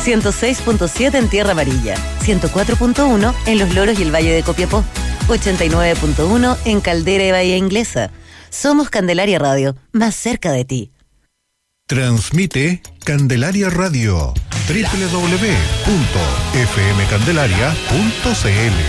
106.7 en Tierra Amarilla, 104.1 en Los Loros y el Valle de Copiapó, 89.1 en Caldera y Bahía Inglesa. Somos Candelaria Radio, más cerca de ti. Transmite Candelaria Radio, www.fmcandelaria.cl.